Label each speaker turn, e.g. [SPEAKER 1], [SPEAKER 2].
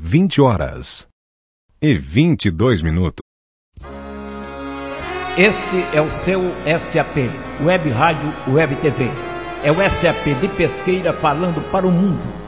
[SPEAKER 1] 20h22.
[SPEAKER 2] Este é o seu SAP, Web Rádio Web TV. É o SAP de Pesqueira falando para o mundo.